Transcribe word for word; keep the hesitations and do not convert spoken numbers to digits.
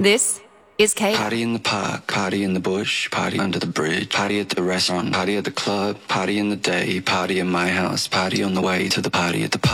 This is Kate. Party in the park, party in the bush, party under the bridge, party at the restaurant, party at the club, party in the day, party in my house, party on the way to the party at the park.